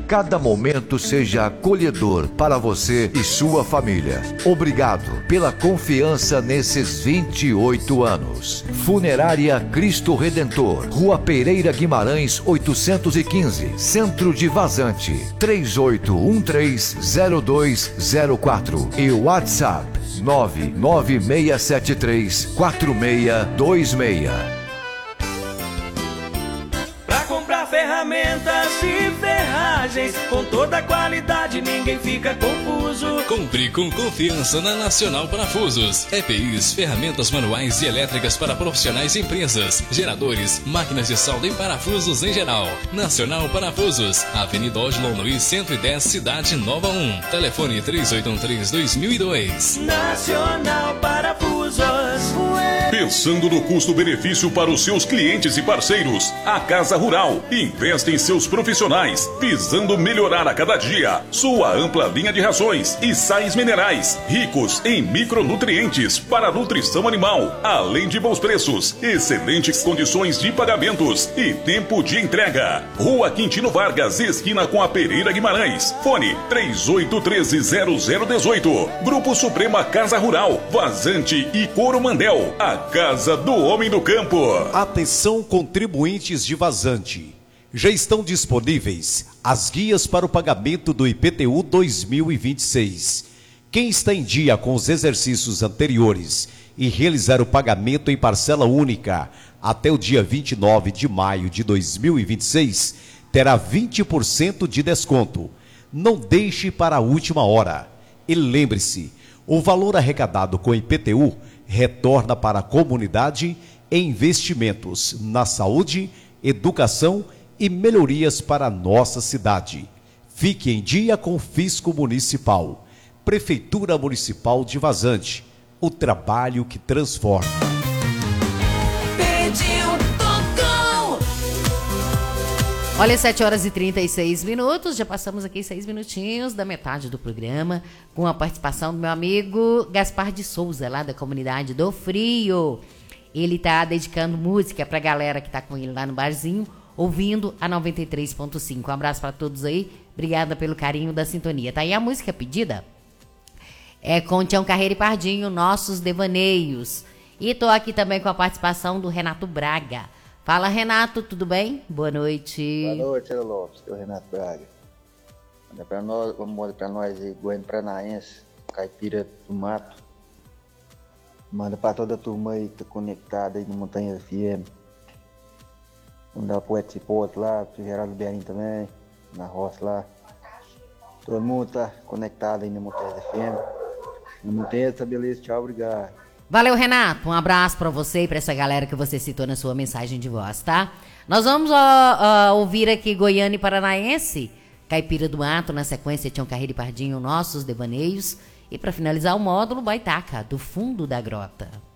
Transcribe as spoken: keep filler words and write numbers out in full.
cada momento seja acolhedor para você e sua família. Obrigado pela confiança nesses vinte e oito anos. Funerária Cristo Redentor, Rua Pereira Guimarães, oitocentos e quinze, Centro de Vazante, três oito um três zero dois zero quatro e WhatsApp nove nove seis sete três quatro seis dois seis. Pra comprar ferramentas e ferragens com toda a qualidade, ninguém fica confuso. Compre com confiança na Nacional Parafusos. E P Is, ferramentas manuais e elétricas para profissionais e empresas, geradores, máquinas de solda e parafusos em geral. Nacional Parafusos, Avenida Oslo Luiz cento e dez, Cidade Nova um. Telefone três oito um três dois mil e dois. Nacional Parafusos. Pensando no custo-benefício para os seus clientes e parceiros, a Casa Rural investe em seus profissionais, visando melhorar a cada dia sua ampla linha de rações e sais minerais, ricos em micronutrientes para a nutrição animal, além de bons preços, excelentes condições de pagamentos e tempo de entrega. Rua Quintino Vargas, esquina com a Pereira Guimarães. Fone três oito um três zero zero um oito. Grupo Suprema Casa Rural, Vazante e Coromandel, a Casa do Homem do Campo. Atenção, contribuintes de Vazante. Já estão disponíveis as guias para o pagamento do I P T U dois mil e vinte e seis. Quem está em dia com os exercícios anteriores e realizar o pagamento em parcela única até o dia vinte e nove de maio de dois mil e vinte e seis terá vinte por cento de desconto. Não deixe para a última hora. E lembre-se, o valor arrecadado com I P T U retorna para a comunidade em investimentos na saúde, educação e melhorias para a nossa cidade. Fique em dia com o Fisco Municipal. Prefeitura Municipal de Vazante. O trabalho que transforma. Pediu, tocou. Olha, sete horas e trinta e seis minutos, já passamos aqui seis minutinhos da metade do programa, com a participação do meu amigo Gaspar de Souza, lá da comunidade do Frio. Ele tá dedicando música pra galera que tá com ele lá no barzinho, ouvindo a noventa e três ponto cinco. Um abraço pra todos aí, obrigada pelo carinho da sintonia. Tá aí a música pedida? É com Tião Carreiro e Pardinho, Nossos Devaneios. E tô aqui também com a participação do Renato Braga. Fala, Renato, tudo bem? Boa noite. Boa noite, Ana Lopes, que é o Renato Braga. Manda pra nós, manda pra nós aí, Goiânia Paranaense, Caipira do Mato. Manda pra toda a turma aí que tá conectada aí no Montanha F M. Manda pro Etipoto lá, pro Geraldo Berim também, na roça lá. Todo mundo tá conectado aí no Montanha F M. No Montanha, tá beleza, tchau, obrigado. Valeu, Renato. Um abraço pra você e pra essa galera que você citou na sua mensagem de voz, tá? Nós vamos ó, ó, ouvir aqui Goiânia e Paranaense, Caipira do Mato, na sequência Tião Carreiro e Pardinho, Nossos Devaneios. E pra finalizar o módulo, Baitaca, do Fundo da Grota.